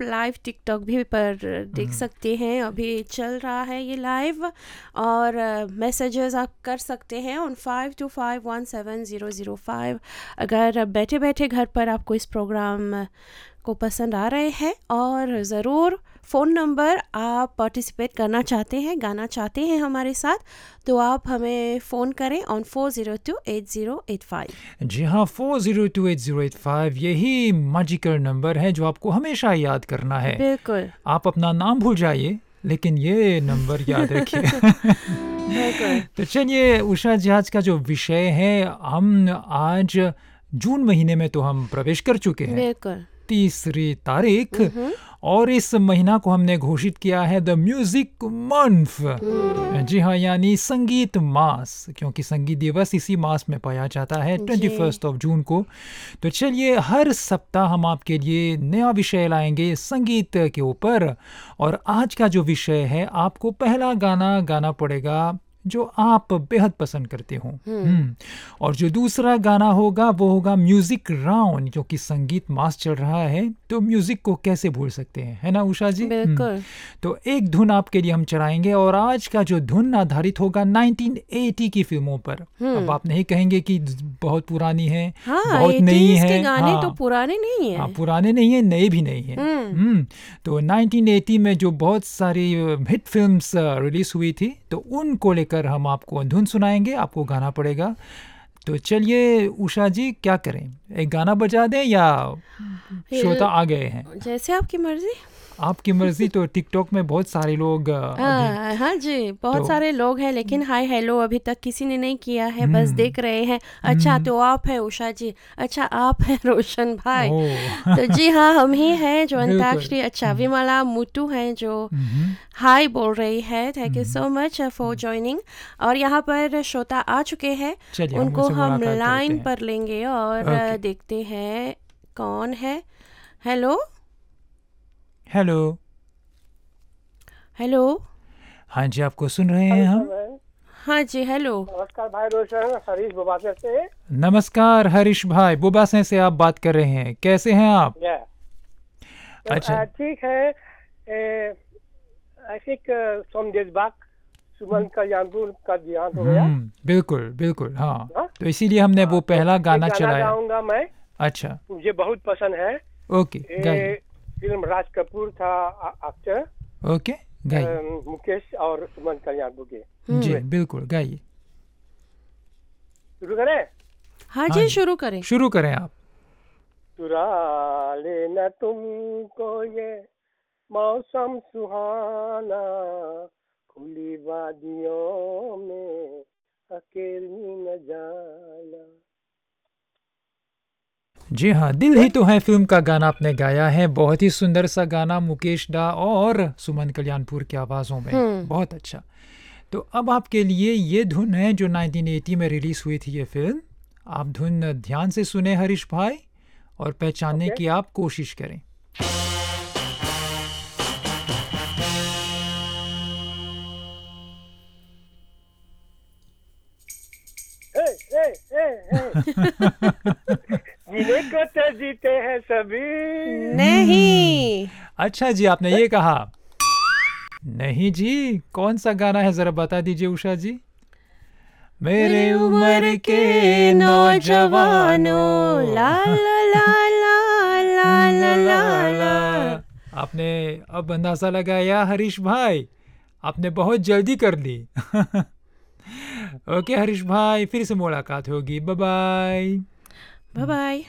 Live TikTok भी पर देख सकते हैं, अभी चल रहा है ये लाइव। और मैसेजेस आप कर सकते हैं ऑन 52517005 अगर बैठे बैठे घर पर आपको इस प्रोग्राम को पसंद आ रहे हैं। और ज़रूर फ़ोन नंबर आप पार्टिसिपेट करना चाहते हैं, गाना चाहते हैं हमारे साथ, तो आप हमें फ़ोन करें ऑन 4028085। जी हाँ, 4028085 यही मैजिकल नंबर है जो आपको हमेशा याद करना है। बिल्कुल। आप अपना नाम भूल जाइए लेकिन ये नंबर याद रखिए। बिल्कुल। तो चलिए उषा जी, आज का जो विषय है, हम आज जून महीने में तो हम प्रवेश कर चुके हैं, बिल्कुल 30 तारीख, और इस महीना को हमने घोषित किया है द म्यूजिक मंथ। जी हाँ, यानी संगीत मास, क्योंकि संगीत दिवस इसी मास में पाया जाता है 21 जून को। तो चलिए हर सप्ताह हम आपके लिए नया विषय लाएंगे संगीत के ऊपर, और आज का जो विषय है, आपको पहला गाना गाना पड़ेगा जो आप बेहद पसंद करते हो। और जो दूसरा गाना होगा वो होगा म्यूजिक राउंड, क्योंकि संगीत मास चल रहा है तो म्यूजिक को कैसे भूल सकते हैं, है ना उषा जी? बिल्कुल। तो एक धुन आपके लिए हम चलाएंगे, और आज का जो धुन आधारित होगा 1980 की फिल्मों पर। अब आप नहीं कहेंगे कि बहुत पुरानी है, बहुत नई है। के गाने तो पुराने नहीं है। पुराने नहीं है, नए भी नहीं है। तो 1980 में जो बहुत सारी हिट फिल्म्स रिलीज हुई थी, तो उनको लेकर हम आपको धुन सुनाएंगे, आपको गाना पड़ेगा। तो चलिए उषा जी, क्या करें, एक गाना बजा दें या श्रोता आ गए हैं? जैसे आपकी मर्जी। आपकी मर्जी। तो टिकटॉक में बहुत सारे लोग हाँ जी, बहुत सारे लोग हैं, लेकिन हाय हेलो अभी तक किसी ने नहीं किया है, बस देख रहे हैं। अच्छा तो आप है उषा जी, अच्छा आप है रोशन भाई। तो जी हाँ, हम ही हैं जो अंताक्षरी। अच्छा, विमला मुट्टू हैं जो हाय बोल रही है। Thank you so much for joining. और यहाँ पर श्रोता आ चुके हैं, उनको हम लाइन पर लेंगे और देखते हैं कौन है। Hello hello hello. हाँ जी, आपको सुन रहे हैं हम। हाँ जी, हेलो। नमस्कार भाई रोशन, हरीश बुबासे से। नमस्कार हरीश भाई, बुबासे से आप बात कर रहे हैं, कैसे हैं आप? अच्छा ठीक है। ऐसे सोम देश बाद सुमन कल्याणपुर का देहांत हो गया। बिल्कुल बिल्कुल, हाँ। तो इसीलिए हमने वो पहला गाना चलाया। गाऊंगा मैं। अच्छा, मुझे बहुत पसंद है। ओके, गाइए। फिल्म राज कपूर था एक्टर। ओके, गाइए। मुकेश और सुमन कल्याणपुर के। जी बिल्कुल, गाइए। शुरू करें? हाँ जी, शुरू करें। शुरू करें आप। चुरा लेना तुमको ये मौसम सुहाना, खुली वादियों में अकेली न जाना। जी हाँ, दिल ही तो है फिल्म का गाना आपने गाया है। बहुत ही सुंदर सा गाना, मुकेश डा और सुमन कल्याणपुर की आवाज़ों में, बहुत अच्छा। तो अब आपके लिए ये धुन है जो 1980 में रिलीज़ हुई थी ये फिल्म। आप धुन ध्यान से सुने हरीश भाई, और पहचानने की आप कोशिश करें। जीने को तो जीते हैं सभी। नहीं। अच्छा जी, आपने ये कहा। नहीं जी, कौन सा गाना है, जरा बता दीजिए उषा जी। मेरे उम्र के नौजवानों, ला ला ला ला ला ला ला ला। आपने अब अंदाजा लगाया हरीश भाई, आपने बहुत जल्दी कर ली। ओके हरीश भाई, फिर से मुलाकात होगी। Bye bye. Bye bye.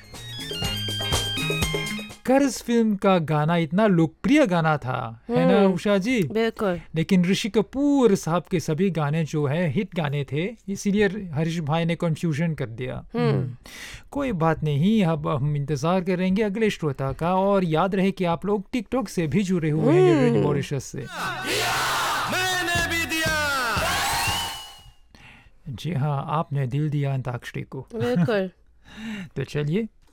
कर्ज फिल्म का गाना इतना लोकप्रिय गाना था, है ना उषा जी? बिल्कुल। लेकिन ऋषि कपूर साहब के सभी गाने जो है हिट गाने थे, इसीलिए हरीश भाई ने कंफ्यूजन कर दिया। कोई बात नहीं, अब हम इंतजार करेंगे अगले श्रोता का। और याद रहे कि आप लोग टिकटॉक से भी जुड़े हुए हैं रेडियो मॉरिशस से। मैंने भी दिया। जी हाँ, आपने दिल दिया अंताक्षरी को। बिल्कुल। तो चलिए